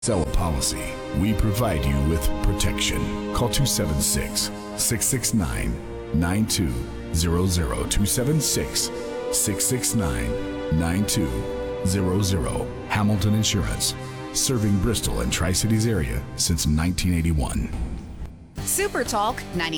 Sell a policy, we provide you with protection. Call 276-669-9200. 276-669-9200. Hamilton Insurance, serving Bristol and Tri-Cities area since 1981. Super Talk 98.